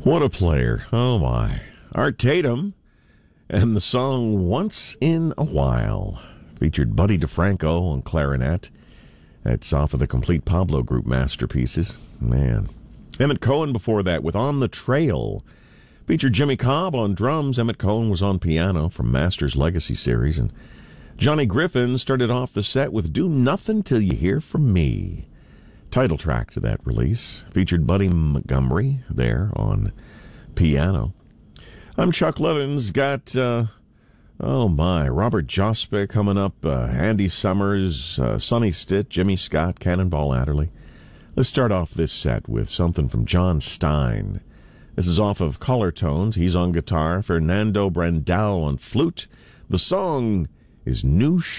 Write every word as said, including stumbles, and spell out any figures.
What a player. Oh, my. Art Tatum and the song Once in a While featured Buddy DeFranco on clarinet. That's off of the Complete Pablo Group masterpieces. Man. Emmett Cohen before that with On the Trail. Featured Jimmy Cobb on drums. Emmett Cohen was on piano from Masters Legacy series. And Johnny Griffin started off the set with Do Nothing Till You Hear From Me. Title track to that release. Featured Buddy Montgomery there on piano. I'm Chuck Levins. Got, uh, oh my, Robert Jospeh coming up, uh, Andy Summers, uh, Sonny Stitt, Jimmy Scott, Cannonball Adderley. Let's start off this set with something from John Stein. This is off of Color Tones. He's on guitar. Fernando Brandao on flute. The song is New